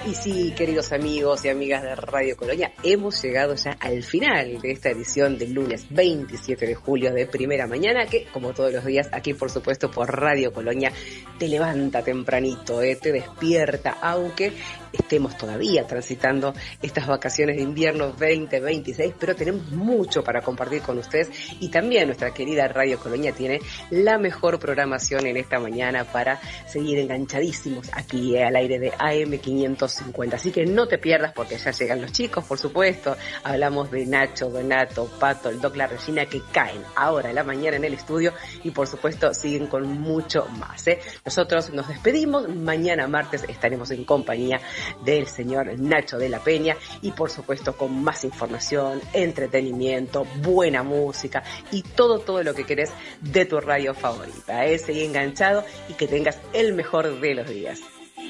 Y sí, queridos amigos y amigas de Radio Colonia, hemos llegado ya al final de esta edición del lunes 27 de julio de Primera Mañana, que como todos los días aquí por supuesto por Radio Colonia te levanta tempranito, te despierta, aunque estemos todavía transitando estas vacaciones de invierno 2026, pero tenemos mucho para compartir con ustedes y también nuestra querida Radio Colonia tiene la mejor programación en esta mañana para seguir enganchadísimos aquí al aire de AM550. Así que no te pierdas porque ya llegan los chicos, por supuesto. Hablamos de Nacho, Donato, Pato, el Doc, la Regina, que caen ahora a la mañana en el estudio y por supuesto siguen con mucho más. Nosotros nos despedimos. Mañana martes estaremos en compañía del señor Nacho de la Peña y por supuesto con más información, entretenimiento, buena música y todo lo que querés de tu radio favorita. Seguí enganchado y que tengas el mejor de los días.